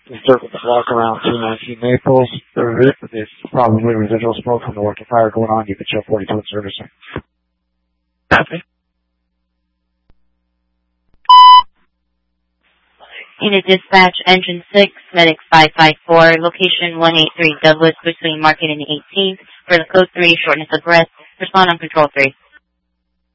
Circle the clock around 219 Naples. There's probably residual smoke from the working fire going on. You can show 42 in servicing. Copy. Unit dispatch, engine 6, medic 554, location 183 Douglas between Market and 18th. For the code 3, shortness of breath. Respond on control 3.